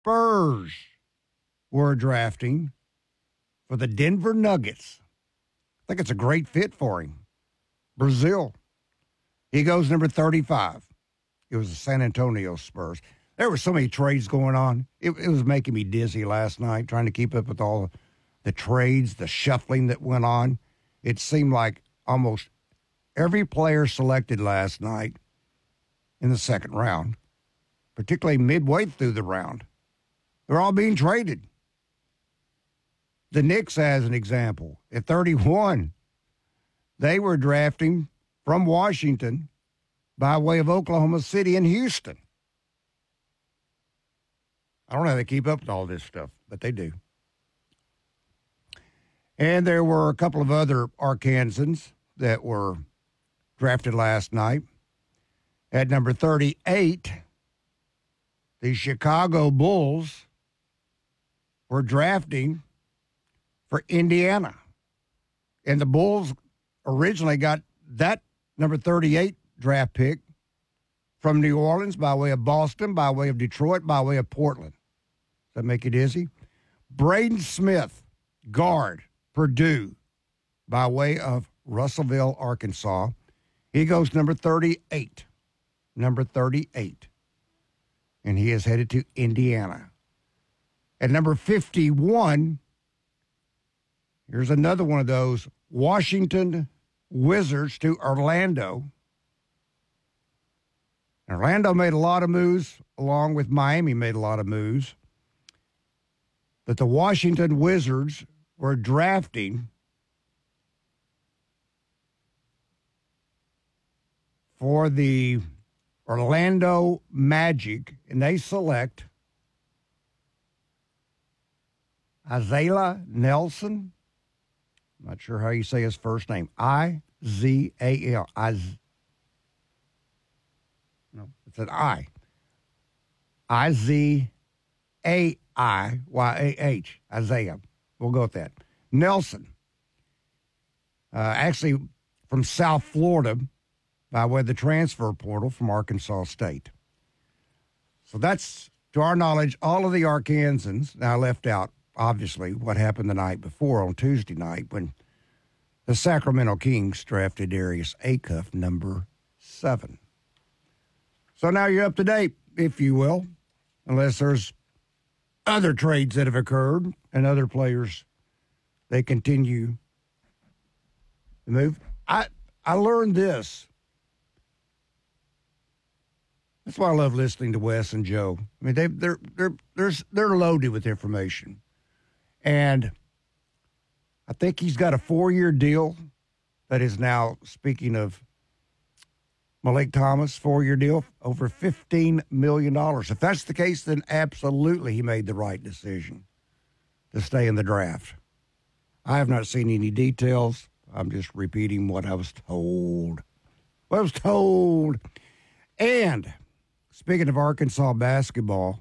Spurs were drafting for the Denver Nuggets. I think it's a great fit for him. Brazil. He goes number 35. It was the San Antonio Spurs. There were so many trades going on. It was making me dizzy last night, trying to keep up with all the trades, the shuffling that went on. It seemed like almost every player selected last night in the second round, particularly midway through the round, they're all being traded. The Knicks, as an example, at 31, they were drafting from Washington by way of Oklahoma City and Houston. I don't know how they keep up with all this stuff, but they do. And there were a couple of other Arkansans that were drafted last night. At number 38, the Chicago Bulls were drafting for Indiana. And the Bulls originally got that number 38 draft pick from New Orleans by way of Boston, by way of Detroit, by way of Portland. Does that make you dizzy? Braden Smith, guard, Purdue, by way of Russellville, Arkansas. He goes number 38. Number 38. And he is headed to Indiana. At number 51, here's another one of those Washington Wizards to Orlando. Orlando made a lot of moves, along with Miami made a lot of moves. But the Washington Wizards were drafting for the Orlando Magic, and they select Isaiah Nelson. I'm not sure how you say his first name. I-Z-A-L. No, it's an I. I-Z-A-I-Y-A-H. Isaiah. We'll go with that. Nelson. Actually from South Florida by way of the transfer portal from Arkansas State. So that's, to our knowledge, all of the Arkansans. Now, I left out, obviously, what happened the night before on Tuesday night when the Sacramento Kings drafted Darius Acuff, number 7. So now you're up to date, if you will, unless there's other trades that have occurred and other players, they continue to move. I learned this. That's why I love listening to Wes and Joe. I mean, they're loaded with information. And I think he's got a 4-year deal that is now, speaking of Malik Thomas, 4-year deal, over $15 million. If that's the case, then absolutely he made the right decision to stay in the draft. I have not seen any details. I'm just repeating what I was told. And speaking of Arkansas basketball,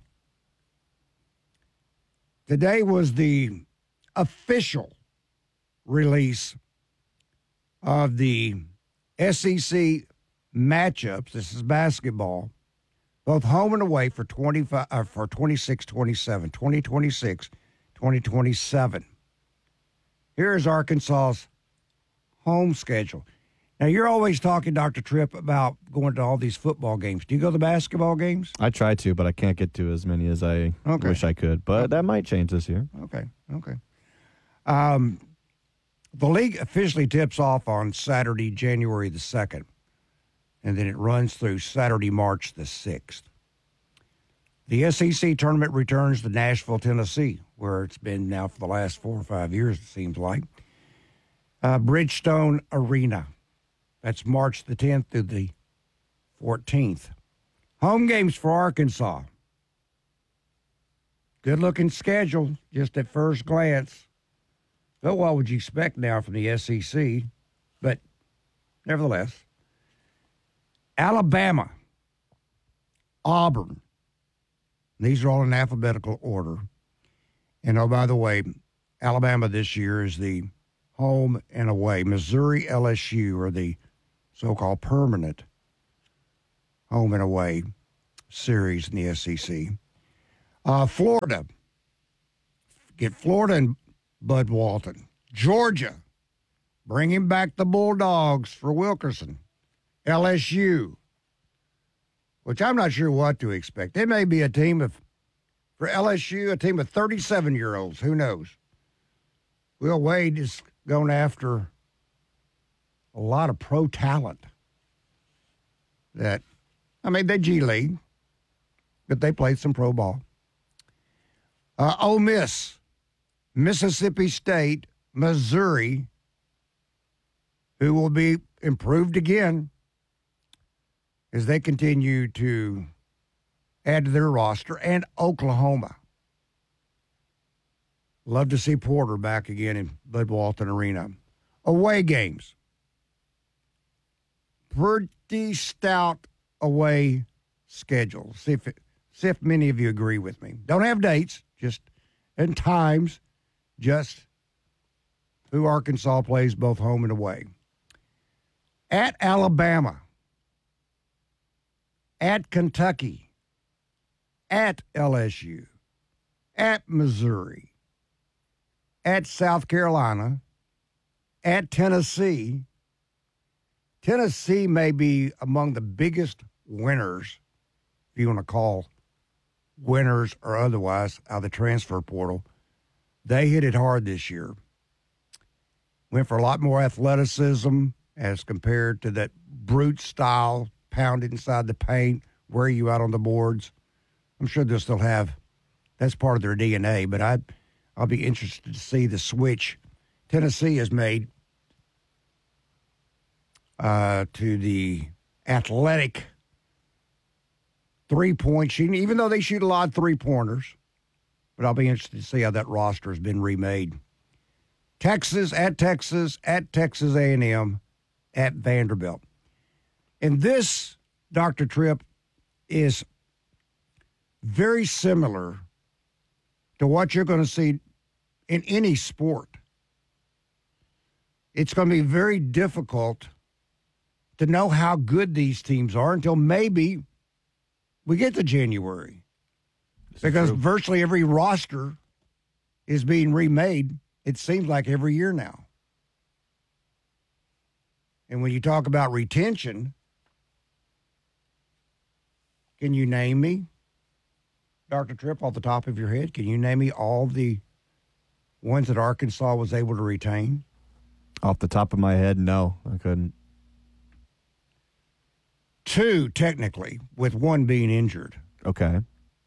today was the official release of the SEC matchups. This is basketball, both home and away for 26-27, 2026, 2027. Here is Arkansas's home schedule. Now, you're always talking, Dr. Tripp, about going to all these football games. Do you go to the basketball games? I try to, but I can't get to as many as I wish I could. But that might change this year. Okay. The league officially tips off on Saturday, January the 2nd, and then it runs through Saturday, March the 6th. The SEC tournament returns to Nashville, Tennessee, where it's been now for the last 4 or 5 years, it seems like. Bridgestone Arena. That's March the 10th through the 14th. Home games for Arkansas. Good-looking schedule, just at first glance. But what would you expect now from the SEC? But nevertheless, Alabama, Auburn. These are all in alphabetical order. And, oh, by the way, Alabama this year is the home and away. Missouri, LSU are the so-called permanent home and away series in the SEC. Florida. Get Florida and Bud Walton. Georgia. Bringing back the Bulldogs for Wilkerson. LSU. Which I'm not sure what to expect. They may be a team of, for LSU, a team of 37-year-olds. Who knows? Will Wade is going after a lot of pro talent. They G League, but they played some pro ball. Ole Miss, Mississippi State, Missouri, who will be improved again as they continue to add to their roster, and Oklahoma. Love to see Porter back again in Bud Walton Arena. Away games. Pretty stout away schedule. See if many of you agree with me. Don't have dates, just and times, just who Arkansas plays both home and away. At Alabama. At Kentucky. At LSU. At Missouri. At South Carolina. At Tennessee. Tennessee may be among the biggest winners, if you want to call winners or otherwise, out of the transfer portal. They hit it hard this year. Went for a lot more athleticism as compared to that brute style, pounded inside the paint, wear you out on the boards. I'm sure they'll still have, that's part of their DNA, but I'll be interested to see the switch Tennessee has made to the athletic three-point shooting, even though they shoot a lot of three-pointers. But I'll be interested to see how that roster has been remade. Texas, at Texas A&M, at Vanderbilt. And this, Dr. Tripp, is very similar to what you're going to see in any sport. It's going to be very difficult to know how good these teams are until maybe we get to January. Because virtually every roster is being remade, it seems like every year now. And when you talk about retention, can you name me, Dr. Tripp, off the top of your head, can you name me all the ones that Arkansas was able to retain? Off the top of my head, no, I couldn't. 2, technically, with 1 being injured. Okay.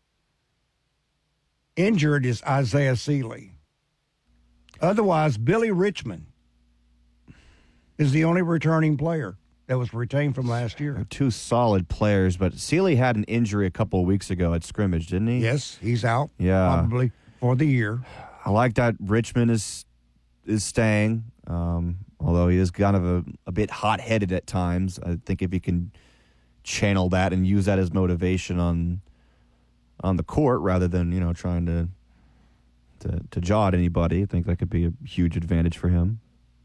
Injured is Isaiah Seeley. Otherwise, Billy Richmond is the only returning player that was retained from last year. 2 solid players, but Seeley had an injury a couple of weeks ago at scrimmage, didn't he? Yes, he's out. Yeah. Probably for the year. I like that Richmond is staying, although he is kind of a bit hot-headed at times. I think if he can channel that and use that as motivation on the court rather than, trying to jaw at anybody, I think that could be a huge advantage for him.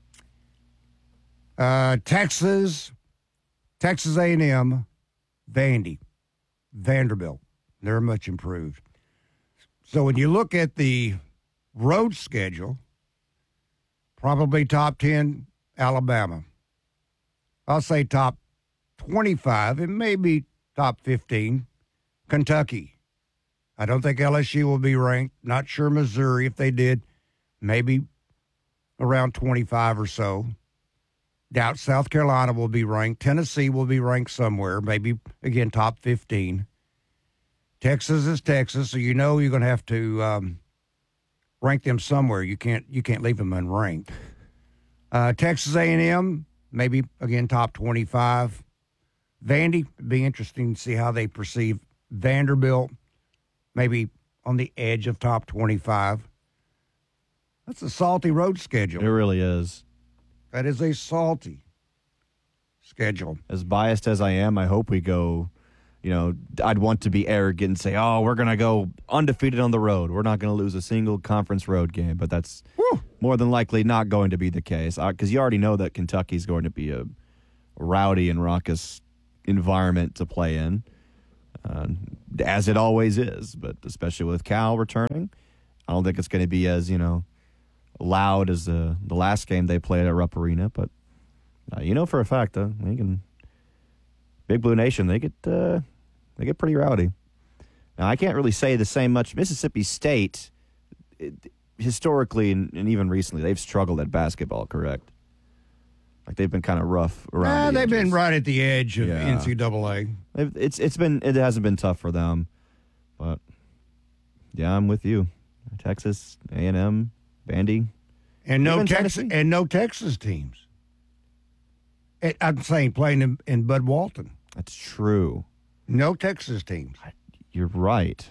Texas A&M, Vanderbilt. They're much improved. So when you look at the road schedule, probably top 10, Alabama. I'll say top 25, and maybe top 15, Kentucky. I don't think LSU will be ranked. Not sure Missouri, if they did, maybe around 25 or so. Doubt South Carolina will be ranked. Tennessee will be ranked somewhere, maybe, again, top 15. Texas is Texas, so you're going to have to rank them somewhere. You can't leave them unranked. Texas A&M, maybe, again, top 25. Vandy, it'd be interesting to see how they perceive Vanderbilt, maybe on the edge of top 25. That's a salty road schedule. It really is. That is a salty schedule. As biased as I am, I hope we go, I'd want to be arrogant and say, we're going to go undefeated on the road. We're not going to lose a single conference road game. But that's more than likely not going to be the case because you already know that Kentucky's going to be a rowdy and raucous environment to play in. as it always is. But especially with Cal returning, I don't think it's going to be as, loud as the last game they played at Rupp Arena. But for a fact, Big Blue Nation, they get pretty rowdy. Now, I can't really say the same much. Mississippi State, historically and even recently, they've struggled at basketball, correct? Like they've been kind of rough around. They've been right at the edge of NCAA. It hasn't been tough for them, but yeah, I'm with you. Texas, A&M, Vandy, and no Texas teams. I'm saying playing in Bud Walton. That's true. No Texas teams. You're right.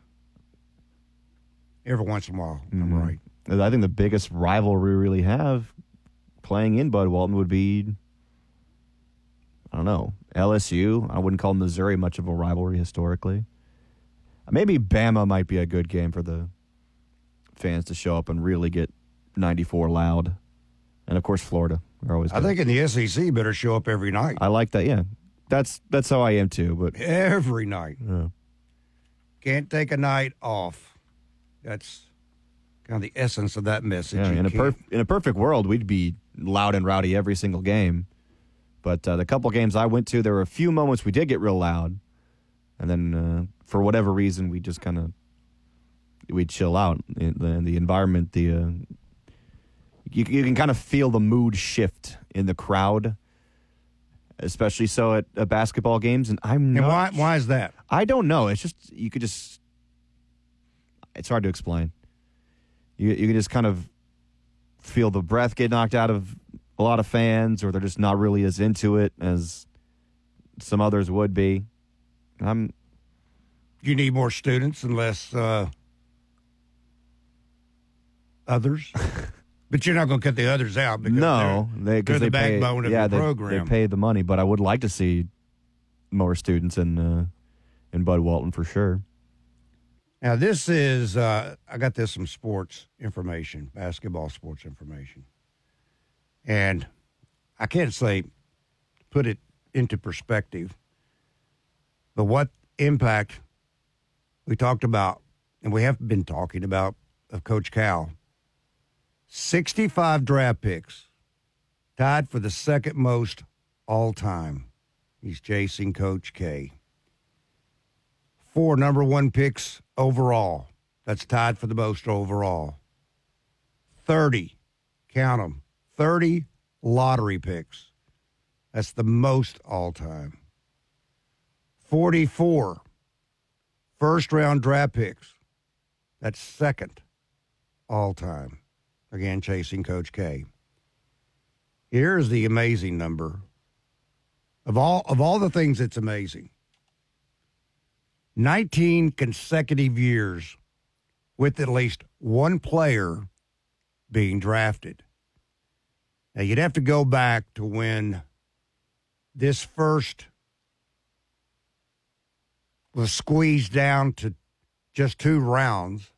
Every once in a while, I'm right. I think the biggest rivalry we really have playing in Bud Walton would be, I don't know, LSU. I wouldn't call Missouri much of a rivalry historically. Maybe Bama might be a good game for the fans to show up and really get 94 loud. And, of course, Florida. They're always good. I think in the SEC better show up every night. I like that, yeah. That's how I am, too. But every night. Yeah. Can't take a night off. That's kind of the essence of that message. Yeah, in a perfect world, we'd be loud and rowdy every single game. But the couple games I went to, there were a few moments we did get real loud. And then for whatever reason, we just we'd chill out. The environment, you can kind of feel the mood shift in the crowd, especially so at basketball games. And why is that? I don't know. It's just it's hard to explain. You can just kind of feel the breath get knocked out of a lot of fans, or they're just not really as into it as some others would be. You need more students and less others. But you're not going to cut the others out because they're the backbone of the program. They pay the money, but I would like to see more students in Bud Walton for sure. Now, this is, I got this from sports information, basketball sports information. And I can't say, put it into perspective, but what impact we talked about, and we have been talking about, of Coach Cal. 65 draft picks, tied for the second most all time. He's chasing Coach K. 4 number 1 picks overall. That's tied for the most overall. 30, count them, 30 lottery picks. That's the most all time. 44 first-round draft picks. That's second all time. Again, chasing Coach K. Here's the amazing number. Of all the things that's amazing, 19 consecutive years with at least one player being drafted. Now, you'd have to go back to when this first was squeezed down to just 2 rounds.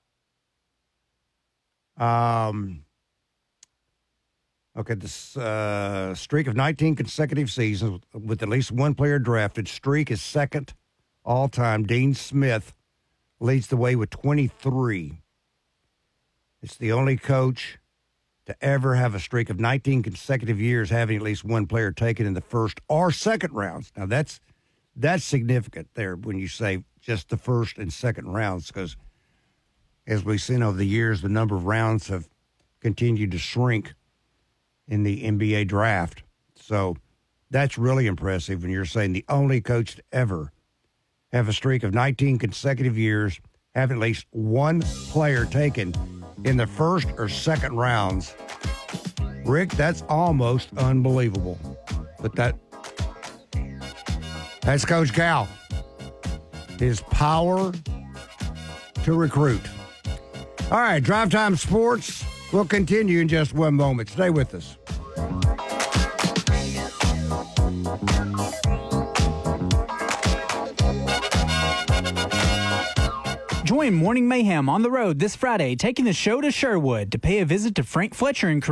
This streak of 19 consecutive seasons with at least one player drafted. Streak is second all-time. Dean Smith leads the way with 23. It's the only coach to ever have a streak of 19 consecutive years having at least one player taken in the first or second rounds. Now, that's significant there when you say just the first and second rounds, because as we've seen over the years, the number of rounds have continued to shrink in the NBA draft. So that's really impressive when you're saying the only coach to ever have a streak of 19 consecutive years, have at least one player taken in the first or second rounds. Rick, that's almost unbelievable. But that's Coach Cal. His power to recruit. All right, Drive Time Sports. We'll continue in just one moment. Stay with us. Join Morning Mayhem on the road this Friday, taking the show to Sherwood to pay a visit to Frank Fletcher and crew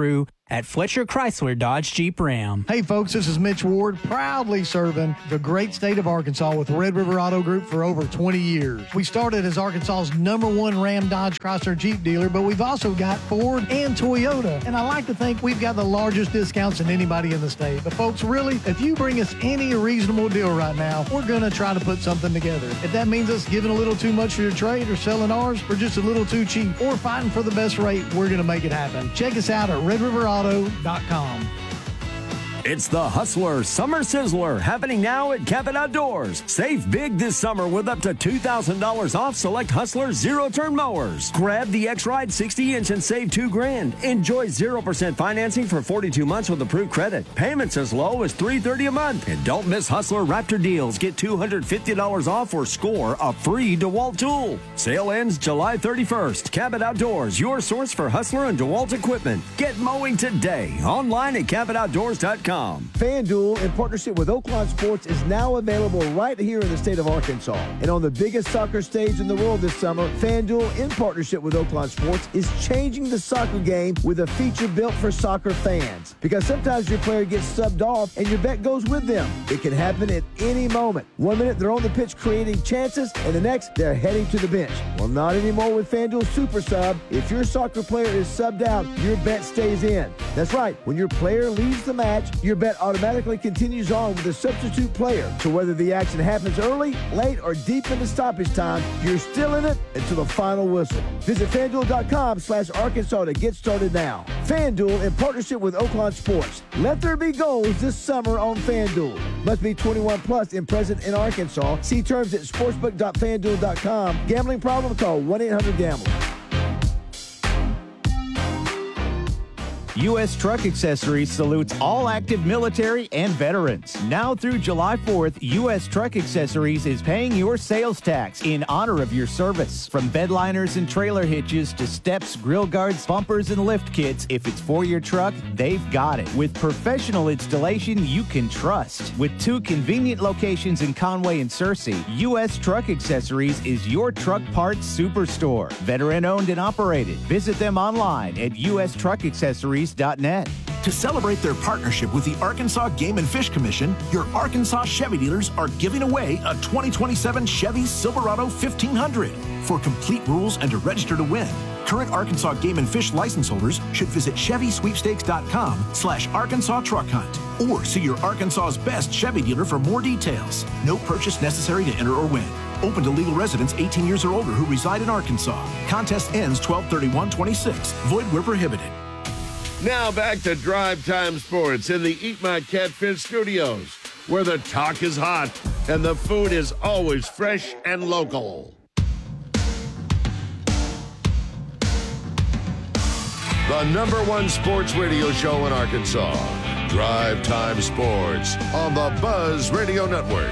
at Fletcher Chrysler Dodge Jeep Ram. Hey folks, this is Mitch Ward, proudly serving the great state of Arkansas with Red River Auto Group for over 20 years. We started as Arkansas's #1 Ram Dodge Chrysler Jeep dealer, but we've also got Ford and Toyota. And I like to think we've got the largest discounts than anybody in the state. But folks, really, if you bring us any reasonable deal right now, we're going to try to put something together. If that means us giving a little too much for your trade or selling ours for just a little too cheap or fighting for the best rate, we're going to make it happen. Check us out at redriverauto.com. It's the Hustler Summer Sizzler happening now at Cabot Outdoors. Save big this summer with up to $2,000 off select Hustler zero-turn mowers. Grab the X-Ride 60-inch and save $2,000. Enjoy 0% financing for 42 months with approved credit. Payments as low as $330 a month. And don't miss Hustler Raptor deals. Get $250 off or score a free DeWalt tool. Sale ends July 31st. Cabot Outdoors, your source for Hustler and DeWalt equipment. Get mowing today. Online at CabotOutdoors.com. FanDuel, in partnership with Oaklawn Sports, is now available right here in the state of Arkansas. And on the biggest soccer stage in the world this summer, FanDuel, in partnership with Oaklawn Sports, is changing the soccer game with a feature built for soccer fans. Because sometimes your player gets subbed off and your bet goes with them. It can happen at any moment. 1 minute they're on the pitch creating chances, and the next they're heading to the bench. Well, not anymore with FanDuel Super Sub. If your soccer player is subbed out, your bet stays in. That's right. When your player leaves the match, your bet automatically continues on with a substitute player. So whether the action happens early, late, or deep into stoppage time, you're still in it until the final whistle. Visit FanDuel.com/Arkansas to get started now. FanDuel, in partnership with Oaklawn Sports. Let there be goals this summer on FanDuel. Must be 21 plus and present in Arkansas. See terms at sportsbook.fanduel.com. Gambling problem? Call 1-800-GAMBLER. U.S. Truck Accessories salutes all active military and veterans. Now through July 4th, U.S. Truck Accessories is paying your sales tax in honor of your service. From bed liners and trailer hitches to steps, grill guards, bumpers, and lift kits, if it's for your truck, they've got it. With professional installation you can trust. With 2 convenient locations in Conway and Searcy, U.S. Truck Accessories is your truck parts superstore. Veteran owned and operated. Visit them online at ustruckaccessories.net. To celebrate their partnership with the Arkansas Game and Fish Commission, your Arkansas Chevy dealers are giving away a 2027 Chevy Silverado 1500. For complete rules and to register to win, current Arkansas Game and Fish license holders should visit ChevySweepstakes.com/Arkansas Truck Hunt or see your Arkansas's best Chevy dealer for more details. No purchase necessary to enter or win. Open to legal residents 18 years or older who reside in Arkansas. Contest ends 12/31/26. Void where prohibited. Now back to Drive Time Sports in the Eat My Catfish studios, where the talk is hot and the food is always fresh and local. The #1 sports radio show in Arkansas, Drive Time Sports on the Buzz Radio Network.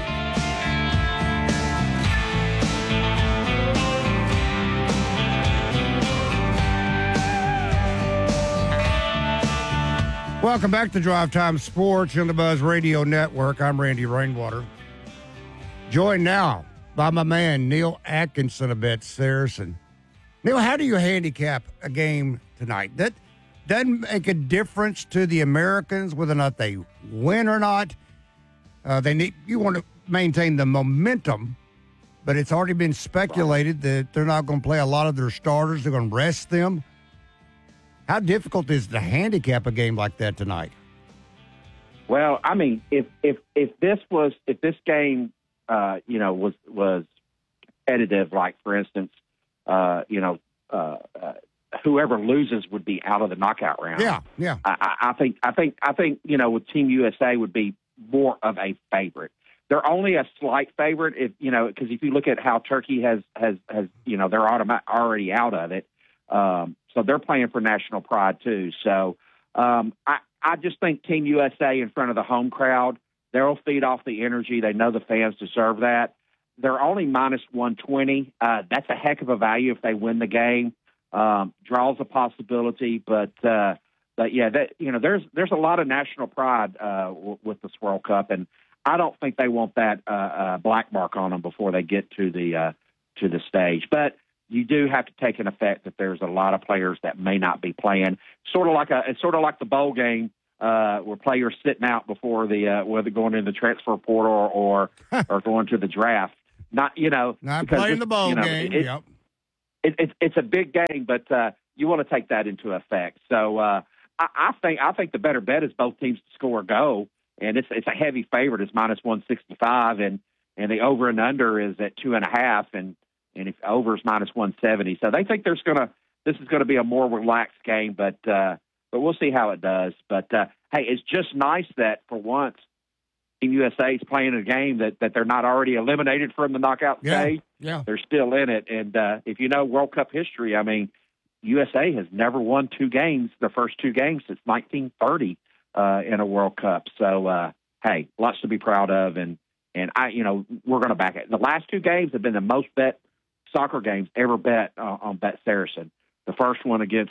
Welcome back to Drive Time Sports on the Buzz Radio Network. I'm Randy Rainwater. Joined now by my man, Neil Atkinson of Bet Saracen. Neil, how do you handicap a game tonight? That doesn't make a difference to the Americans whether or not they win or not. You want to maintain the momentum, but it's already been speculated that they're not going to play a lot of their starters. They're going to rest them. How difficult is it to handicap a game like that tonight? Well, I mean, if this game, was competitive, like for instance, whoever loses would be out of the knockout round. Yeah. I think with Team USA would be more of a favorite. They're only a slight favorite because if you look at how Turkey has they're already out of it. So they're playing for national pride, too. So I just think Team USA in front of the home crowd, they'll feed off the energy. They know the fans deserve that. They're only minus 120. That's a heck of a value if they win the game. Draws a possibility. But yeah, there's a lot of national pride with this World Cup, and I don't think they want that black mark on them before they get to the stage. But you do have to take an effect that there's a lot of players that may not be playing. It's sort of like the bowl game where players sitting out before the whether going in the transfer portal or going to the draft. Not playing the bowl game. Yep. It's a big game, but you want to take that into effect. So I think the better bet is both teams to score a goal, and it's a heavy favorite. It's minus 165, and the over and under is at 2.5, and if over is minus 170. So they think this is going to be a more relaxed game, but we'll see how it does. But hey, it's just nice that for once Team USA is playing a game that they're not already eliminated from the knockout stage. Yeah, they're still in it. And if you know World Cup history, I mean, USA has never won their first two games since 1930 in a World Cup. So hey, lots to be proud of, and we're going to back it. The last two games have been the most bet soccer games ever bet on Bet Saracen. The first one against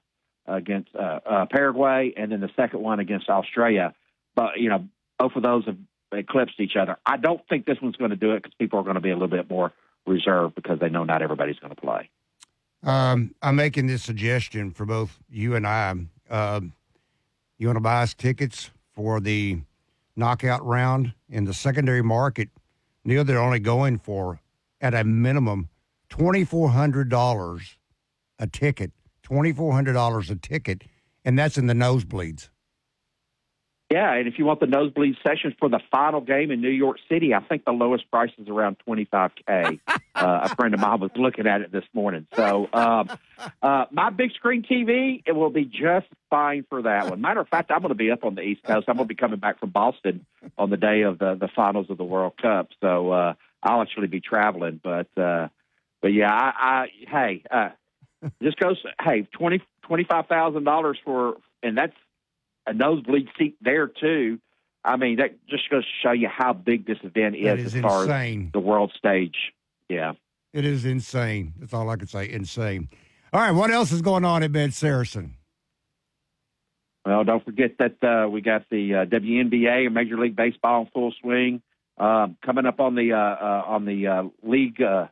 Paraguay, and then the second one against Australia. But both of those have eclipsed each other. I don't think this one's going to do it because people are going to be a little bit more reserved because they know not everybody's going to play. I'm making this suggestion for both you and I. You want to buy us tickets for the knockout round in the secondary market? Neil, they're only going for, at a minimum, $2,400 a ticket. $2,400 a ticket, and that's in the nosebleeds. Yeah, and if you want the nosebleed sessions for the final game in New York City, I think the lowest price is around $25K. A friend of mine was looking at it this morning. So my big screen TV, it will be just fine for that one. Matter of fact, I'm going to be up on the East Coast. I'm going to be coming back from Boston on the day of the finals of the World Cup. So I'll actually be traveling. But yeah, this goes, $25,000 for, and that's a nosebleed seat there too. I mean, that just goes to show you how big this event is as far as the world stage. Yeah. It is insane. That's all I can say. Insane. All right. What else is going on at Bet Saracen? Well, don't forget that we got the WNBA and Major League Baseball in full swing. Coming up on the league,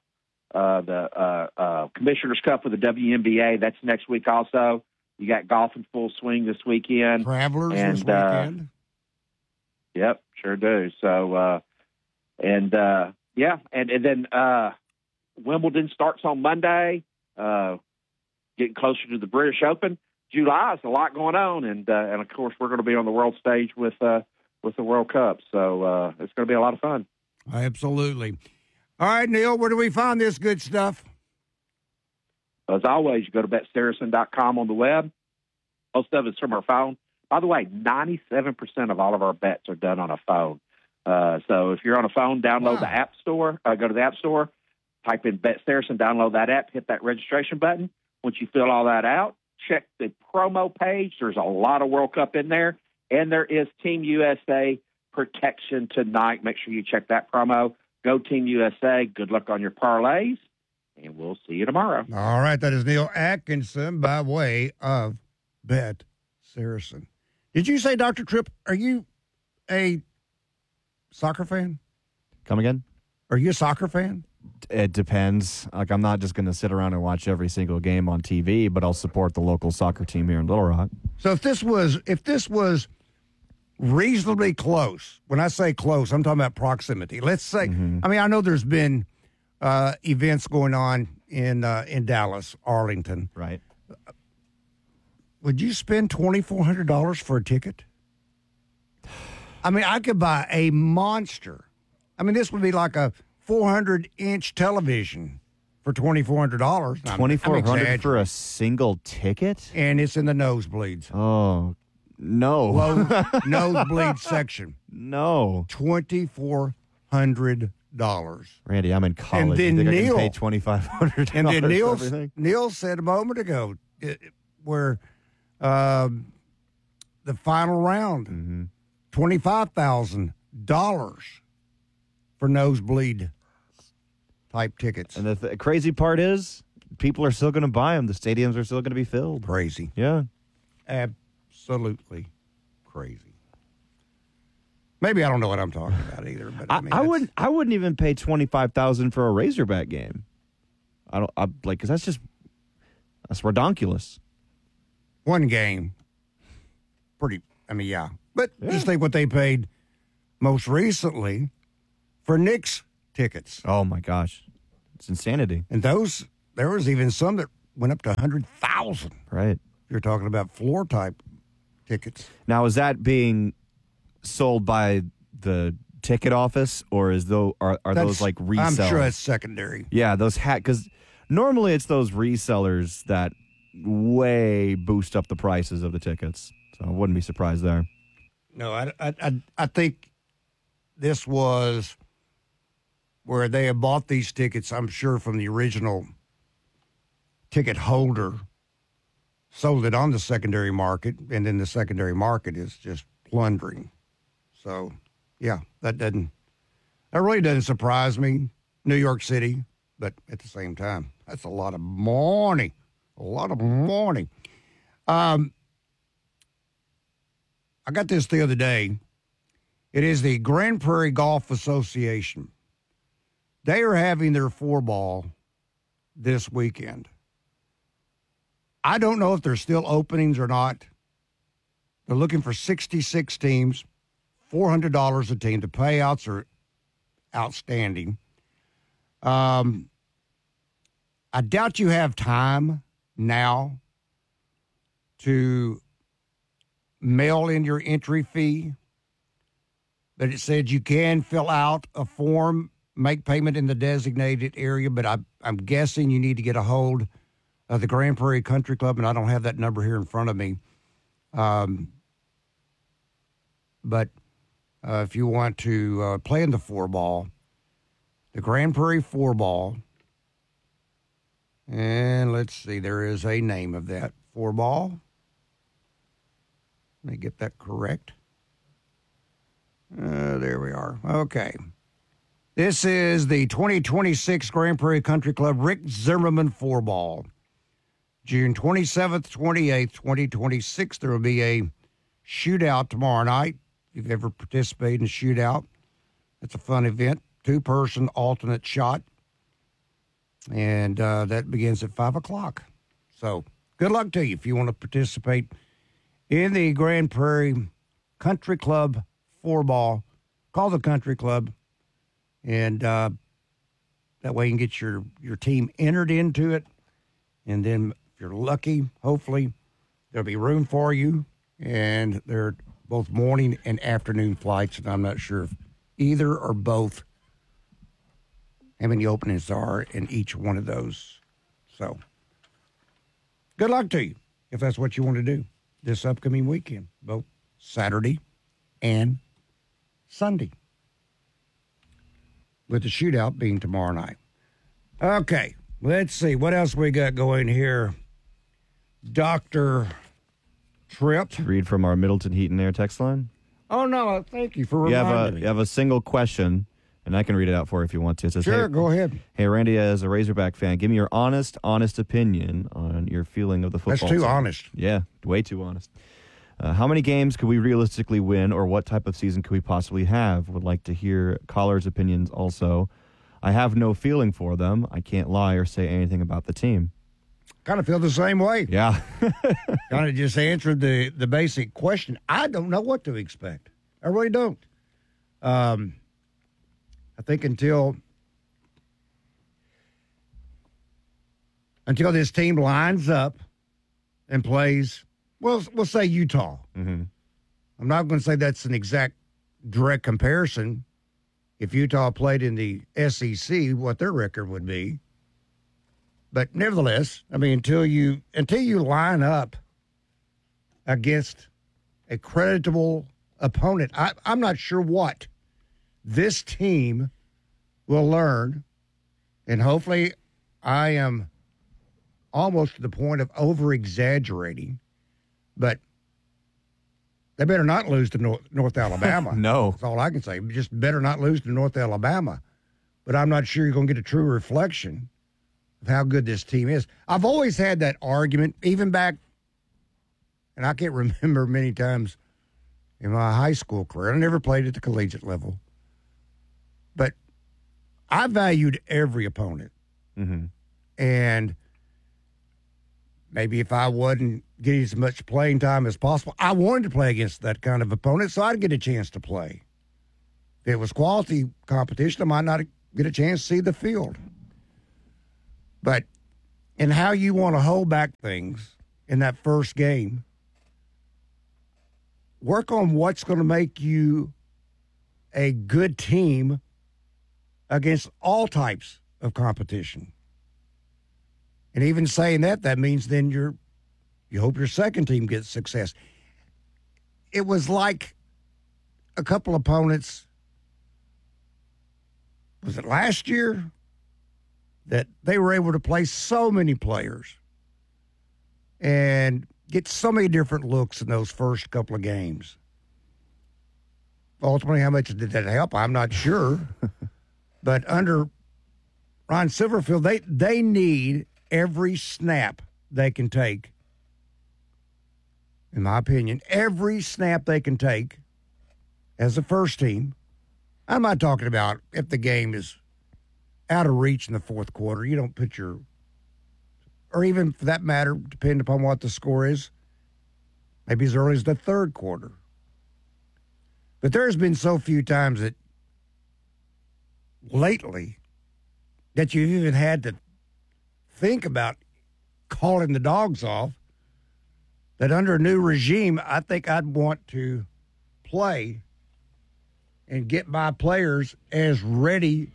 the Commissioner's Cup for the WNBA. That's next week also. You got golf in full swing this weekend. Travelers this weekend. Yep, sure do. So, and then Wimbledon starts on Monday. Getting closer to the British Open. July is a lot going on, and of course we're going to be on the world stage with the World Cup. So it's going to be a lot of fun. Absolutely. All right, Neil, where do we find this good stuff? As always, you go to BetSaracen.com on the web. Most of it's from our phone. By the way, 97% of all of our bets are done on a phone. So if you're on a phone, download the App Store. Go to the App Store, type in Bet Saracen, download that app, hit that registration button. Once you fill all that out, check the promo page. There's a lot of World Cup in there. And there is Team USA protection tonight. Make sure you check that promo. Go Team USA. Good luck on your parlays. And we'll see you tomorrow. All right. That is Neil Atkinson by way of Bet Saracen. Did you say, Dr. Tripp, are you a soccer fan? Come again? Are you a soccer fan? It depends. Like, I'm not just going to sit around and watch every single game on TV, but I'll support the local soccer team here in Little Rock. So if this was reasonably close, when I say close, I'm talking about proximity. Let's say, I mean, I know there's been events going on in Dallas, Arlington. Right. Would you spend $2,400 for a ticket? I mean, I could buy a monster. I mean, this would be like a 400-inch television for $2,400. $2,400 for a single ticket? And it's in the nosebleeds. Oh, no. Low nosebleed section. No. $2,400. Randy, I'm in college. And then Neil pay $2,500. And then Neil said a moment ago where the final round, $25,000 for nosebleed type tickets. And the crazy part is, people are still going to buy them. The stadiums are still going to be filled. Crazy. Yeah. Absolutely crazy. Maybe I don't know what I'm talking about either. But I wouldn't even pay $25,000 for a Razorback game. because that's redonkulous. One game. Yeah. But just think what they paid most recently for Knicks tickets. Oh, my gosh. It's insanity. And there was even some that went up to 100,000. Right. You're talking about floor-type tickets. Now, is that being sold by the ticket office, or are those like resellers? I'm sure it's secondary. Yeah, those because normally it's those resellers that way boost up the prices of the tickets. So I wouldn't be surprised there. No, I think this was where they had bought these tickets, I'm sure, from the original ticket holder, sold it on the secondary market, and then the secondary market is just plundering. So, yeah, that really doesn't surprise me. New York City, but at the same time, that's a lot of money. A lot of money. I got this the other day. It is the Grand Prairie Golf Association. They are having their 4-ball this weekend. I don't know if there's still openings or not. They're looking for 66 teams, $400 a team. The payouts are outstanding. I doubt you have time now to mail in your entry fee, but it said you can fill out a form, make payment in the designated area, but I'm guessing you need to get a hold of the Grand Prairie Country Club, and I don't have that number here in front of me. But if you want to play in the 4-ball, the Grand Prairie 4-ball, and let's see, there is a name of that 4-ball. Let me get that correct. There we are. Okay. This is the 2026 Grand Prairie Country Club Rick Zimmerman 4-ball. June 27th, 28th, 2026. There will be a shootout tomorrow night. If you've ever participated in a shootout, it's a fun event. 2-person alternate shot. And that begins at 5 o'clock. So good luck to you if you want to participate in the Grand Prairie Country Club 4-ball. Call the country club, and that way you can get your team entered into it. And then if you're lucky, hopefully there'll be room for you. And they're both morning and afternoon flights, and I'm not sure if either or both how many openings there are in each one of those. So good luck to you if that's what you want to do this upcoming weekend, both Saturday and Sunday, with the shootout being tomorrow night. Okay, let's see. What else we got going here? Dr. Tripp. Read from our Middleton Heat and Air text line. Oh, no, thank you for reminding me. You have a single question, and I can read it out for you if you want to. It says, sure, go ahead. Hey, Randy, as a Razorback fan, give me your honest opinion on your feeling of the football That's too team. honest. Yeah, way too honest. How many games could we realistically win, or what type of season could we possibly have? Would like to hear callers' opinions also. I have no feeling for them. I can't lie or say anything about the team. Kind of feel the same way. Yeah. Kind of just answered the basic question. I don't know what to expect. I really don't. I think until this team lines up and plays, we'll say Utah. Mm-hmm. I'm not going to say that's an exact direct comparison. If Utah played in the SEC, what their record would be. But nevertheless, I mean, until you line up against a creditable opponent, I'm not sure what this team will learn. And hopefully I am almost to the point of over-exaggerating, but they better not lose to North Alabama. No. That's all I can say. Just better not lose to North Alabama. But I'm not sure you're going to get a true reflection of how good this team is. I've always had that argument, even back, and I can't remember many times in my high school career. I never played at the collegiate level. But I valued every opponent. Mm-hmm. And maybe if I wasn't getting as much playing time as possible, I wanted to play against that kind of opponent so I'd get a chance to play. If it was quality competition, I might not get a chance to see the field. But in how you want to hold back things in that first game, work on what's going to make you a good team against all types of competition. And even saying that means then you hope your second team gets success. It was like a couple opponents, was it last year, that they were able to play so many players and get so many different looks in those first couple of games. Ultimately, how much did that help? I'm not sure. But under Ron Silverfield, they need every snap they can take, in my opinion, every snap they can take as a first team. I'm not talking about if the game is out of reach in the fourth quarter. You don't put or even for that matter, depending upon what the score is, maybe as early as the third quarter. But there's been so few times that lately that you've even had to think about calling the dogs off, that under a new regime, I think I'd want to play and get my players as ready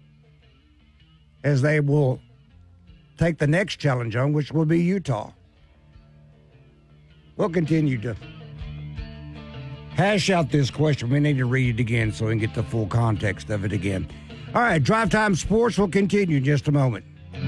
as they will take the next challenge on, which will be Utah. We'll continue to hash out this question. We need to read it again so we can get the full context of it again. All right, Drive Time Sports will continue in just a moment.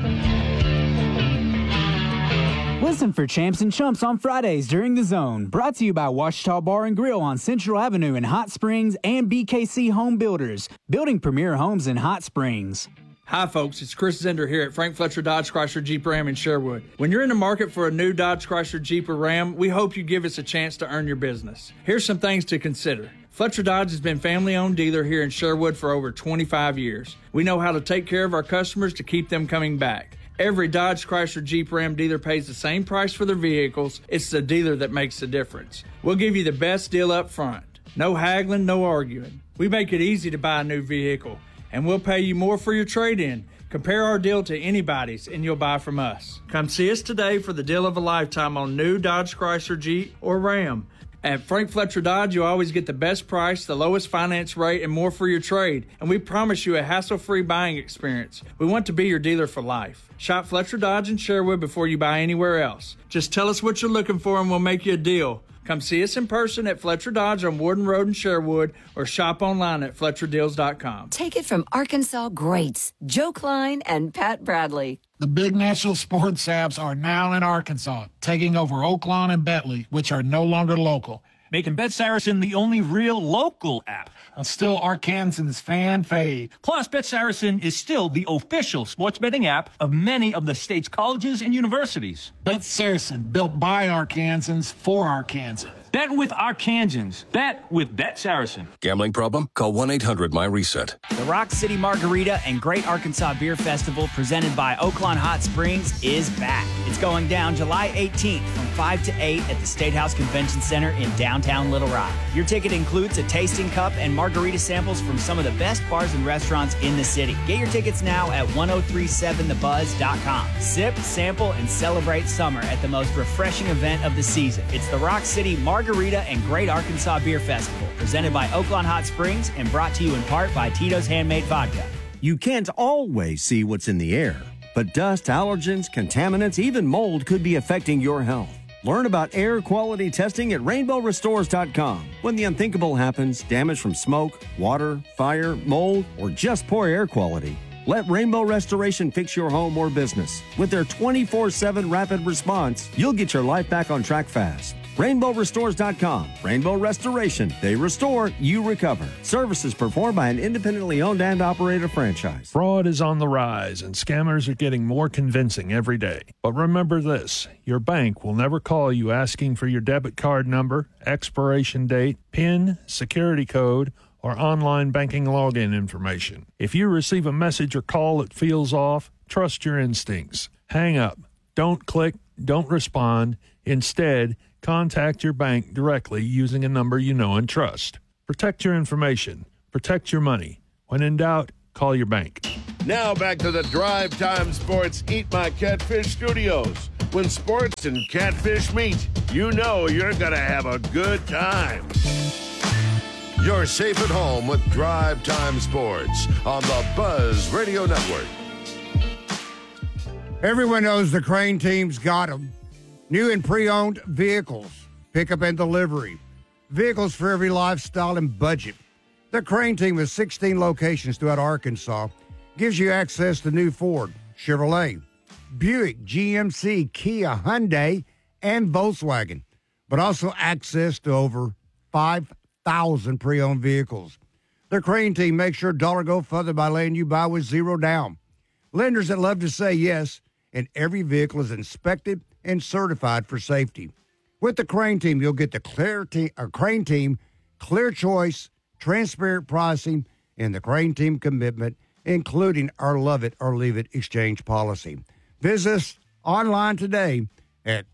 Listen for Champs and Chumps on Fridays during The Zone. Brought to you by Ouachita Bar and Grill on Central Avenue in Hot Springs and BKC Home Builders, building premier homes in Hot Springs. Hi, folks. It's Chris Zender here at Frank Fletcher Dodge Chrysler Jeep Ram in Sherwood. When you're in the market for a new Dodge Chrysler Jeep or Ram, we hope you give us a chance to earn your business. Here's some things to consider. Fletcher Dodge has been family-owned dealer here in Sherwood for over 25 years. We know how to take care of our customers to keep them coming back. Every Dodge Chrysler Jeep Ram dealer pays the same price for their vehicles. It's the dealer that makes the difference. We'll give you the best deal up front. No haggling, no arguing. We make it easy to buy a new vehicle, and we'll pay you more for your trade-in. Compare our deal to anybody's, and you'll buy from us. Come see us today for the deal of a lifetime on new Dodge Chrysler Jeep or Ram. At Frank Fletcher Dodge, you always get the best price, the lowest finance rate, and more for your trade. And we promise you a hassle-free buying experience. We want to be your dealer for life. Shop Fletcher Dodge in Sherwood before you buy anywhere else. Just tell us what you're looking for and we'll make you a deal. Come see us in person at Fletcher Dodge on Warden Road in Sherwood or shop online at FletcherDeals.com. Take it from Arkansas greats, Joe Klein and Pat Bradley. The big national sports apps are now in Arkansas, taking over Oaklawn and Bentley, which are no longer local, making Bet Saracen the only real local app. And still Arkansans fan fave. Plus, Bet Saracen is still the official sports betting app of many of the state's colleges and universities. Bet Saracen, built by Arkansans for Arkansans. Bet with Arkansans. Bet with Bet Saracen. Gambling problem? Call 1-800-MY-RESET. The Rock City Margarita and Great Arkansas Beer Festival presented by Oaklawn Hot Springs is back. It's going down July 18th from 5 to 8 at the State House Convention Center in downtown Little Rock. Your ticket includes a tasting cup and margarita samples from some of the best bars and restaurants in the city. Get your tickets now at 1037thebuzz.com. Sip, sample, and celebrate summer at the most refreshing event of the season. It's the Rock City Margarita and Great Arkansas Beer Festival, presented by Oaklawn Hot Springs and brought to you in part by Tito's Handmade Vodka. You can't always see what's in the air, but dust, allergens, contaminants, even mold could be affecting your health. Learn about air quality testing at rainbowrestores.com. When the unthinkable happens, damage from smoke, water, fire, mold, or just poor air quality, let Rainbow Restoration fix your home or business. With their 24/7 rapid response, you'll get your life back on track fast. RainbowRestores.com. Rainbow Restoration. They restore, you recover. Services performed by an independently owned and operated franchise. Fraud is on the rise, and scammers are getting more convincing every day. But remember this, your bank will never call you asking for your debit card number, expiration date, PIN, security code, or online banking login information. If you receive a message or call that feels off, Trust your instincts. Hang up. Don't click. Don't respond. Instead, contact your bank directly using a number you know and trust. Protect your information. Protect your money. When in doubt, call your bank. Now back to the Drive Time Sports Eat My Catfish studios. When sports and catfish meet, you know you're going to have a good time. You're safe at home with Drive Time Sports on the Buzz Radio Network. Everyone knows the Crane team's got them. New and pre-owned vehicles, pickup and delivery, vehicles for every lifestyle and budget. The Crane team with 16 locations throughout Arkansas gives you access to new Ford, Chevrolet, Buick, GMC, Kia, Hyundai, and Volkswagen, but also access to over 5,000 pre-owned vehicles. The Crane team makes your dollar go further by letting you buy with zero down. Lenders that love to say yes, and every vehicle is inspected and certified for safety. With the Crane team, you'll get the Crane team, clear choice, transparent pricing, and the Crane team commitment, including our love it or leave it exchange policy. Visit us online today at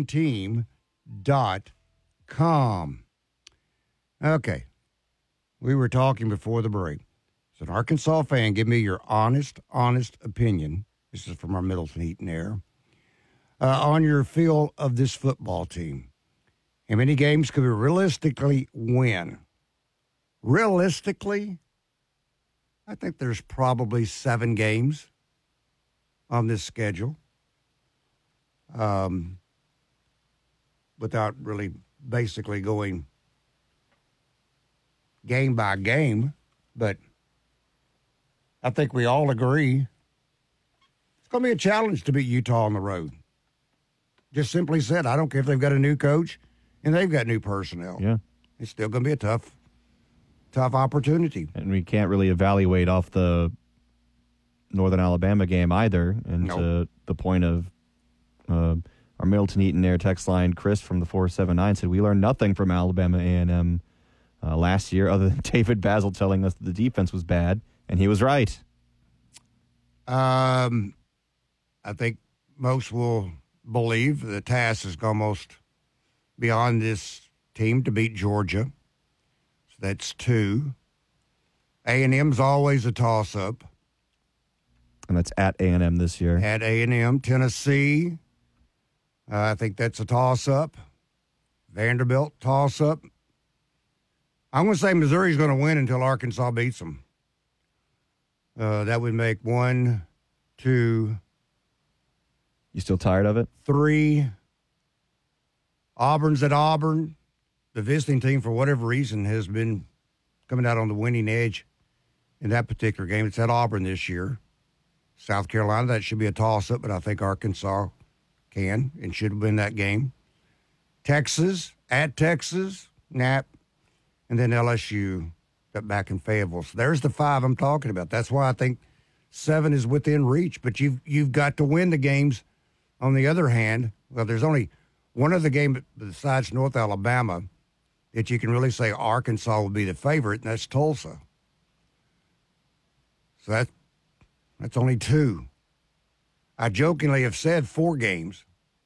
craneteam.com. Okay. We were talking before the break. As an Arkansas fan, give me your honest opinion. This is from our Middleton Heat and Air. On your feel of this football team. How many games could we realistically win? Realistically, I think there's probably 7 games on this schedule. Without really basically going game by game. But I think we all agree it's going to be a challenge to beat Utah on the road. Just simply said, I don't care if they've got a new coach and they've got new personnel. Yeah. It's still going to be a tough opportunity. And we can't really evaluate off the Northern Alabama game either. And to the point of our Middleton Eaton Air text line, Chris from the 479 said, we learned nothing from Alabama A&M last year other than David Basil telling us that the defense was bad, and he was right. I think most will believe the task is almost beyond this team to beat Georgia. So that's 2. A&M's always a toss-up. And that's at A&M this year. At A&M. Tennessee, I think that's a toss-up. Vanderbilt, toss-up. I'm going to say Missouri's going to win until Arkansas beats them. That would make 1, 2... You still tired of it? 3. Auburn's at Auburn. The visiting team, for whatever reason, has been coming out on the winning edge in that particular game. It's at Auburn this year. South Carolina, that should be a toss-up, but I think Arkansas can and should win that game. Texas, at Texas, Nap, and then LSU got back in Fayetteville. So there's the 5 I'm talking about. That's why I think 7 is within reach, but you've got to win the games. On the other hand, well, there's only one other game besides North Alabama that you can really say Arkansas will be the favorite, and that's Tulsa. So that's only 2. I jokingly have said 4 games,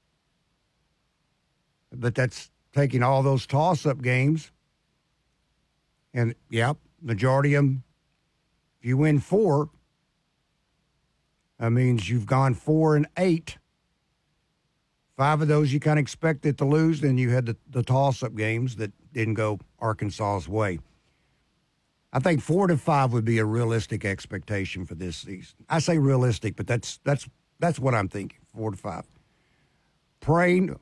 but that's taking all those toss-up games, and, majority of them, if you win 4, that means you've gone 4-8. 5 of those you kind of expected to lose, then you had the toss-up games that didn't go Arkansas's way. I think 4-5 would be a realistic expectation for this season. I say realistic, but that's what I'm thinking, 4-5. Hoping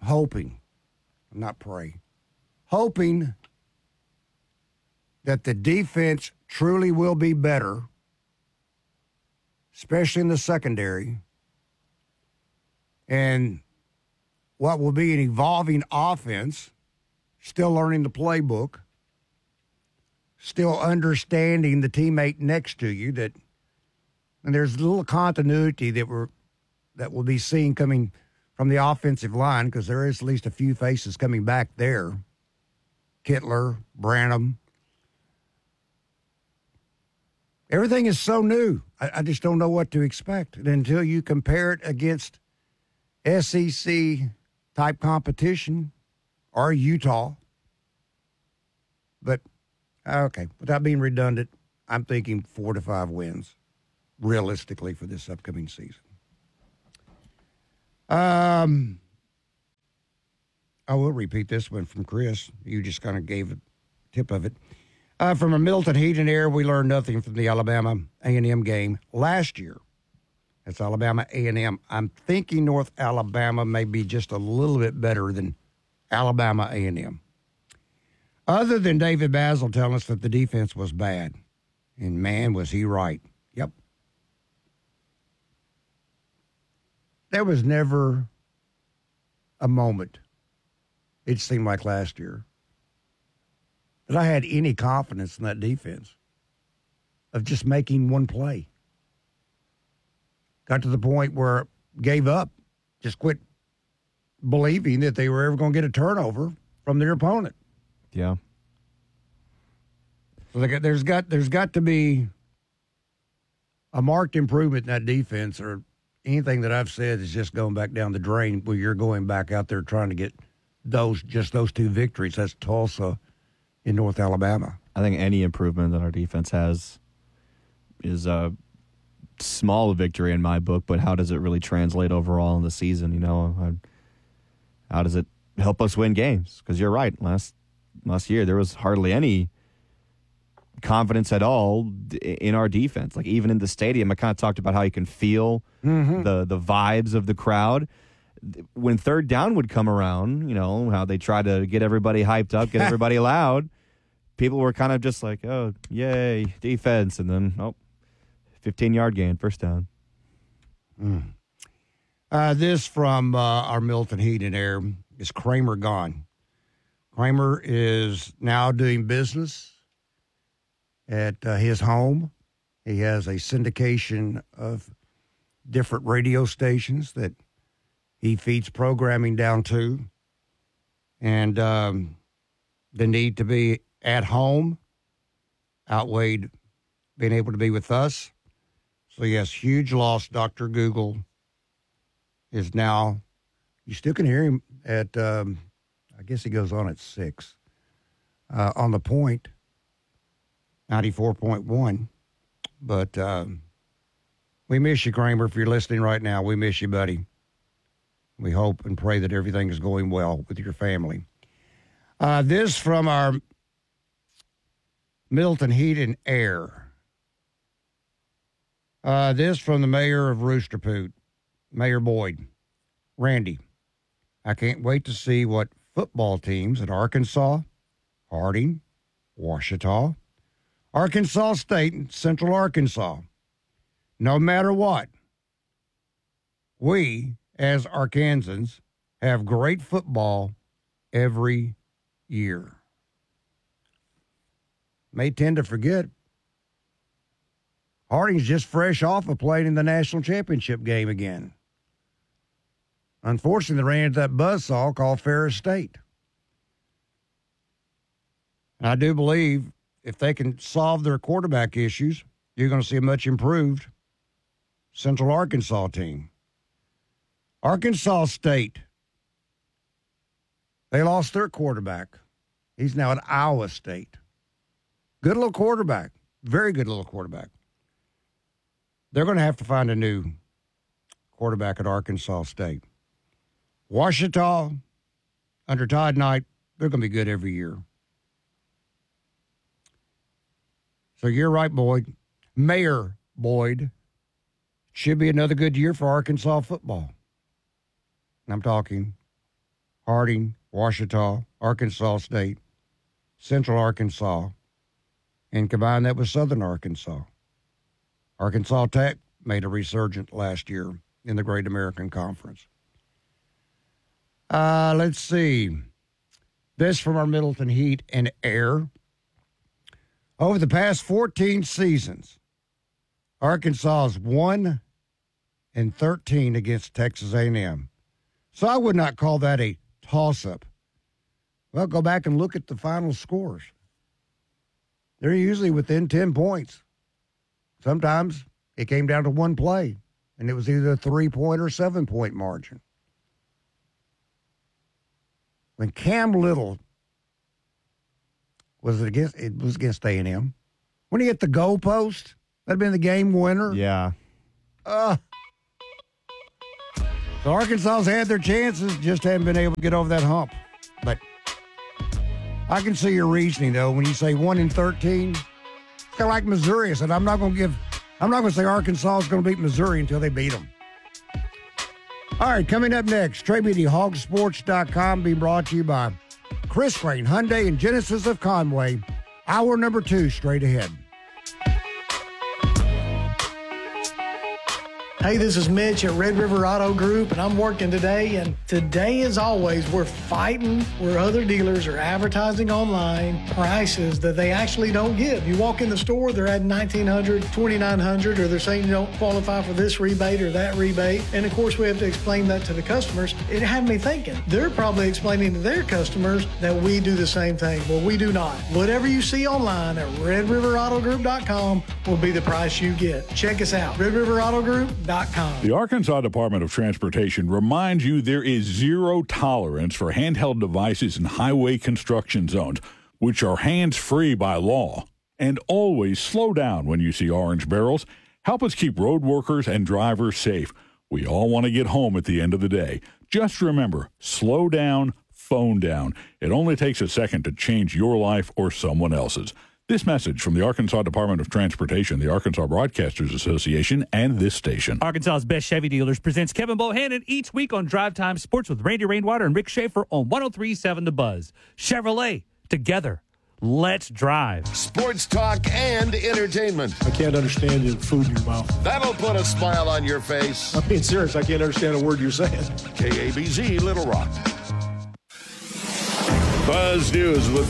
that the defense truly will be better, especially in the secondary, and what will be an evolving offense, still learning the playbook, still understanding the teammate next to you, and there's a little continuity that will be seen coming from the offensive line, because there is at least a few faces coming back there. Kittler, Branham. Everything is so new. I just don't know what to expect. And until you compare it against SEC-type competition or Utah. But, okay, without being redundant, I'm thinking 4 to 5 wins, realistically, for this upcoming season. I will repeat this one from Chris. You just kind of gave a tip of it. From a Milton Heat and Air, we learned nothing from the Alabama A&M game last year. That's Alabama A&M. I'm thinking North Alabama may be just a little bit better than Alabama A&M. Other than David Basil telling us that the defense was bad. And, man, was he right. Yep. There was never a moment, it seemed like last year, that I had any confidence in that defense of just making one play. Got to the point where it gave up, just quit believing that they were ever going to get a turnover from their opponent. Yeah. So there's got to be a marked improvement in that defense, or anything that I've said is just going back down the drain where you're going back out there trying to get those 2 victories. That's Tulsa in North Alabama. I think any improvement that our defense has is a small victory in my book, but how does it really translate overall in the season? You know, how does it help us win games? Because you're right, last year there was hardly any confidence at all in our defense. Like, even in the stadium, I kind of talked about how you can feel the vibes of the crowd. When third down would come around, you know, how they try to get everybody hyped up, get everybody loud. People were kind of just like, oh, yay, defense. And then, 15-yard gain, first down. This from our Milton Heat and Air. Is Kramer gone? Kramer is now doing business at his home. He has a syndication of different radio stations that he feeds programming down to. And the need to be at home outweighed being able to be with us. So, yes, huge loss. Dr. Google is now, you still can hear him at, I guess he goes on at 6, on the Point, 94.1. But we miss you, Kramer. If you're listening right now, we miss you, buddy. We hope and pray that everything is going well with your family. This from our Milton Heat and Air. This from the mayor of Rooster Poot, Mayor Boyd. Randy, I can't wait to see what football teams at Arkansas, Harding, Ouachita, Arkansas State, and Central Arkansas. No matter what, we, as Arkansans, have great football every year. May tend to forget, Harding's just fresh off of playing in the national championship game again. Unfortunately, they ran into that buzzsaw called Ferris State. And I do believe if they can solve their quarterback issues, you're going to see a much improved Central Arkansas team. Arkansas State, they lost their quarterback. He's now at Iowa State. Good little quarterback. Very good little quarterback. They're going to have to find a new quarterback at Arkansas State. Ouachita, under Todd Knight, they're going to be good every year. So you're right, Boyd. Mayor Boyd. Should be another good year for Arkansas football. And I'm talking Harding, Ouachita, Arkansas State, Central Arkansas, and combine that with Southern Arkansas. Arkansas Tech made a resurgence last year in the Great American Conference. Let's see. This from our Middleton Heat and Air. Over the past 14 seasons, Arkansas is 1-13 against Texas A&M. So I would not call that a toss-up. Well, go back and look at the final scores. They're usually within 10 points. sometimes it came down to one play, and it was either a 3-point or 7-point margin. When Cam Little was against A&M, when he hit the goalpost, that'd been the game winner. Yeah. So Arkansas's had their chances, just haven't been able to get over that hump. But I can see your reasoning, though, when you say 1-13. It's kind of like Missouri. I said, I'm not going to say Arkansas is going to beat Missouri until they beat them. All right, coming up next, Trey Beatty, hogsports.com, being brought to you by Chris Crane, Hyundai and Genesis of Conway. Hour number 2 straight ahead. Hey, this is Mitch at Red River Auto Group, and I'm working today. And today, as always, we're fighting where other dealers are advertising online prices that they actually don't give. You walk in the store, they're at $1,900, $2,900, or they're saying you don't qualify for this rebate or that rebate. And, of course, we have to explain that to the customers. It had me thinking. They're probably explaining to their customers that we do the same thing. Well, we do not. Whatever you see online at RedRiverAutoGroup.com will be the price you get. Check us out, RedRiverAutoGroup.com. The Arkansas Department of Transportation reminds you there is zero tolerance for handheld devices in highway construction zones, which are hands-free by law. And always slow down when you see orange barrels. Help us keep road workers and drivers safe. We all want to get home at the end of the day. Just remember, slow down, phone down. It only takes a second to change your life or someone else's. This message from the Arkansas Department of Transportation, the Arkansas Broadcasters Association, and this station. Arkansas's Best Chevy Dealers presents Kevin Bohannon each week on Drive Time Sports with Randy Rainwater and Rick Schaefer on 103.7 The Buzz. Chevrolet, together, let's drive. Sports talk and entertainment. I can't understand the food in your mouth. That'll put a smile on your face. I'm being serious. I can't understand a word you're saying. KABZ, Little Rock. Buzz News with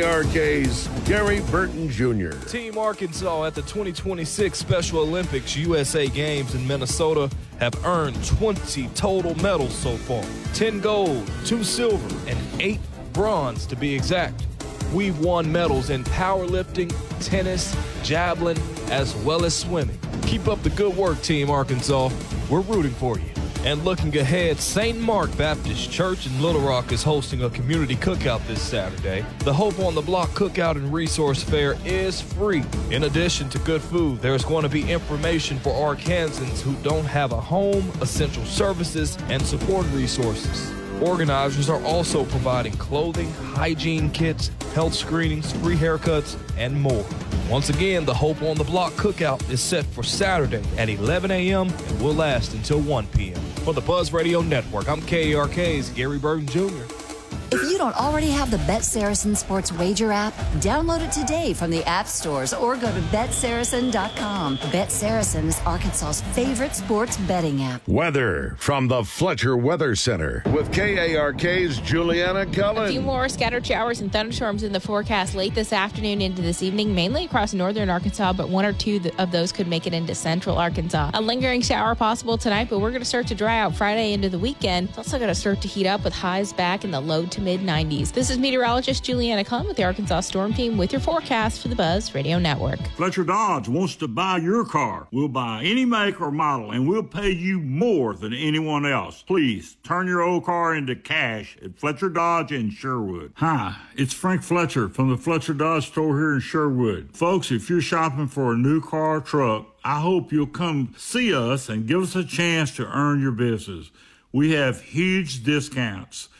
KARK's Gary Burton Jr. Team Arkansas at the 2026 Special Olympics USA Games in Minnesota have earned 20 total medals so far. 10 gold, 2 silver, and 8 bronze to be exact. We've won medals in powerlifting, tennis, javelin, as well as swimming. Keep up the good work, Team Arkansas. We're rooting for you. And looking ahead, St. Mark Baptist Church in Little Rock is hosting a community cookout this Saturday. The Hope on the Block Cookout and Resource Fair is free. In addition to good food, there's going to be information for Arkansans who don't have a home, essential services, and support resources. Organizers are also providing clothing, hygiene kits, health screenings, free haircuts, and more. Once again, the Hope on the Block Cookout is set for Saturday at 11 a.m. and will last until 1 p.m. For the Buzz Radio Network, I'm KARK's Gary Burton Jr. If you don't already have the Bet Saracen Sports Wager app, download it today from the app stores or go to BetSaracen.com. Bet Saracen is Arkansas's favorite sports betting app. Weather from the Fletcher Weather Center with KARK's Juliana Cullen. A few more scattered showers and thunderstorms in the forecast late this afternoon into this evening, mainly across northern Arkansas, but 1 or 2 of those could make it into central Arkansas. A lingering shower possible tonight, but we're going to start to dry out Friday into the weekend. It's also going to start to heat up with highs back in the low to mid-90s. This is meteorologist Juliana Cullen with the Arkansas Storm Team with your forecast for the Buzz Radio Network. Fletcher Dodge wants to buy your car. We'll buy any make or model, and we'll pay you more than anyone else. Please turn your old car into cash at Fletcher Dodge in Sherwood. Hi, it's Frank Fletcher from the Fletcher Dodge store here in Sherwood. Folks, if you're shopping for a new car or truck, I hope you'll come see us and give us a chance to earn your business. We have huge discounts.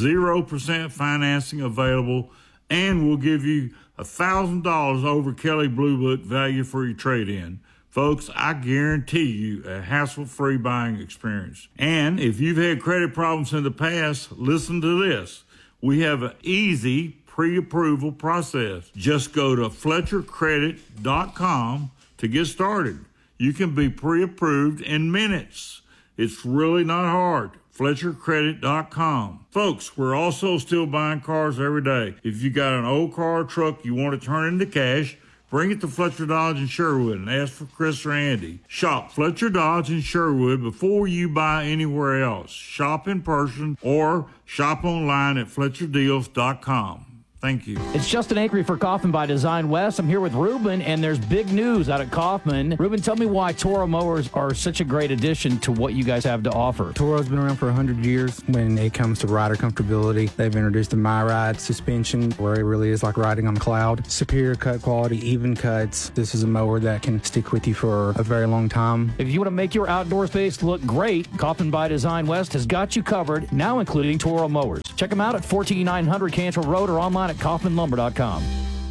0% financing available, and we'll give you $1,000 over Kelly Blue Book value for your trade-in. Folks, I guarantee you a hassle-free buying experience. And if you've had credit problems in the past, listen to this. We have an easy pre-approval process. Just go to FletcherCredit.com to get started. You can be pre-approved in minutes. It's really not hard. FletcherCredit.com. Folks, we're also still buying cars every day. If you got an old car or truck you want to turn into cash, bring it to Fletcher Dodge in Sherwood and ask for Chris or Andy. Shop Fletcher Dodge in Sherwood before you buy anywhere else. Shop in person or shop online at FletcherDeals.com. Thank you. It's Justin Acree for Kaufman by Design West. I'm here with Ruben, and there's big news out at Kaufman. Ruben, tell me why Toro mowers are such a great addition to what you guys have to offer. Toro's been around for 100 years. When it comes to rider comfortability, they've introduced the MyRide suspension, where it really is like riding on the cloud. Superior cut quality, even cuts. This is a mower that can stick with you for a very long time. If you want to make your outdoor space look great, Kaufman by Design West has got you covered, now including Toro mowers. Check them out at 14900 Cantrell Road or online at kaufmanlumber.com.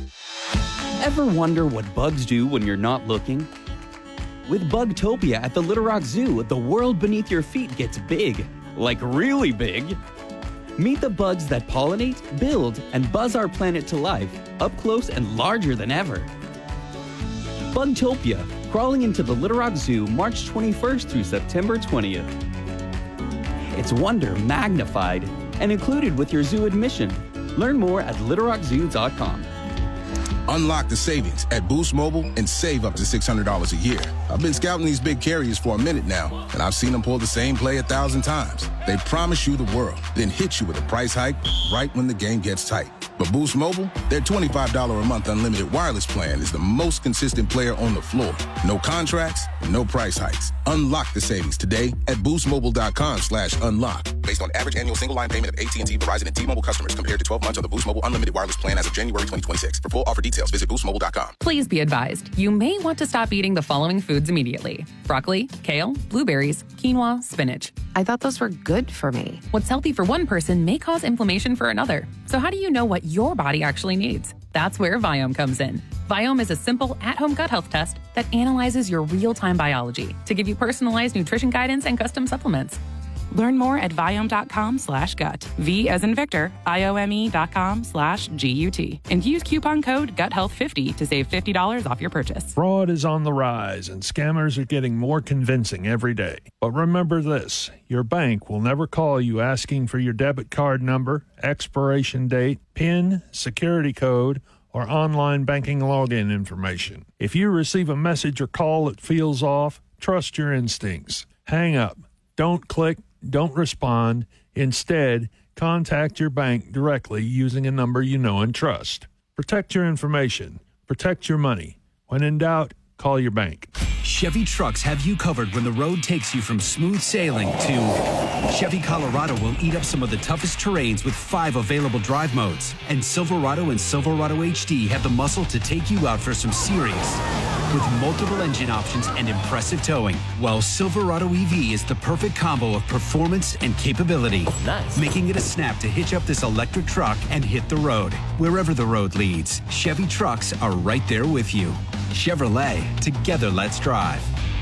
Ever wonder what bugs do when you're not looking? With Bugtopia at the Little Rock Zoo, the world beneath your feet gets big. Like really big. Meet the bugs that pollinate, build, and buzz our planet to life, up close and larger than ever. Bugtopia, crawling into the Little Rock Zoo March 21st through September 20th. It's wonder magnified and included with your zoo admission. Learn more at littlerockzoo.com. Unlock the savings at Boost Mobile and save up to $600 a year. I've been scouting these big carriers for a minute now, and I've seen them pull the same play 1,000 times. They promise you the world, then hit you with a price hike right when the game gets tight. But Boost Mobile, their $25 a month unlimited wireless plan is the most consistent player on the floor. No contracts, no price hikes. Unlock the savings today at boostmobile.com/unlock. Based on average annual single line payment of AT&T, Verizon, and T-Mobile customers compared to 12 months of the Boost Mobile unlimited wireless plan as of January 2026. For full offer details, visit boostmobile.com. Please be advised, you may want to stop eating the following foods immediately: broccoli, kale, blueberries, quinoa, spinach. I thought those were good for me. What's healthy for one person may cause inflammation for another. So how do you know what your body actually needs? That's where Viome comes in. Viome is a simple at-home gut health test that analyzes your real-time biology to give you personalized nutrition guidance and custom supplements. Learn more at Viome.com/gut. V as in Victor, IOME.com/GUT. And use coupon code GUTHEALTH50 to save $50 off your purchase. Fraud is on the rise, and scammers are getting more convincing every day. But remember this, your bank will never call you asking for your debit card number, expiration date, PIN, security code, or online banking login information. If you receive a message or call that feels off, trust your instincts. Hang up. Don't click. Don't respond. Instead, contact your bank directly using a number you know and trust. Protect your information. Protect your money. When in doubt, call your bank. Chevy trucks have you covered when the road takes you from smooth sailing to Chevy Colorado will eat up some of the toughest terrains with 5 available drive modes. And Silverado and Silverado HD have the muscle to take you out for some serious with multiple engine options and impressive towing. While Silverado EV is the perfect combo of performance and capability. Nice. Making it a snap to hitch up this electric truck and hit the road. Wherever the road leads, Chevy trucks are right there with you. Chevrolet, together let's drive.